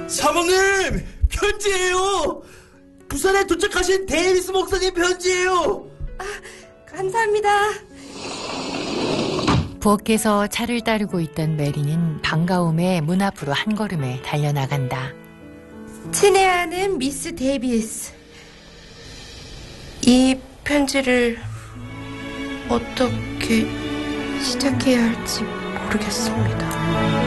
사모님, 편지예요. 부산에 도착하신 데이비스 목사님 편지예요. 감사합니다. 부엌에서 차를 따르고 있던 메리는 반가움에 문 앞으로 한 걸음에 달려나간다. 친애하는 미스 데이비스, 이 편지를 어떻게 시작해야 할지 모르겠습니다.